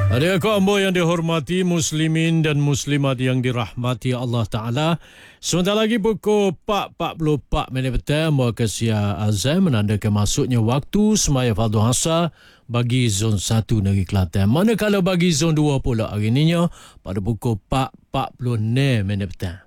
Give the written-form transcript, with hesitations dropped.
Adik aku ambo yang dihormati, muslimin dan muslimat yang dirahmati Allah Ta'ala. Sebentar lagi pukul 4.44 petang, ambo akan siap azan menandakan masuknya waktu semaya fardu asar bagi zon 1 negeri Kelantan. Manakala bagi zon 2 pula hari ininya pada pukul 4.46 petang.